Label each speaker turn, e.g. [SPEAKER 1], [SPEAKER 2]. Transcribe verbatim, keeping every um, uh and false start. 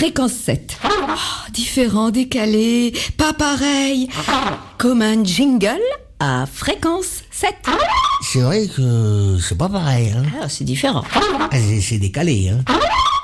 [SPEAKER 1] fréquence sept. Oh, différent, décalé, pas pareil. Comme un jingle à fréquence sept.
[SPEAKER 2] C'est vrai que c'est pas pareil, hein.
[SPEAKER 1] Ah, c'est différent.
[SPEAKER 2] Ah, c'est, c'est décalé, hein.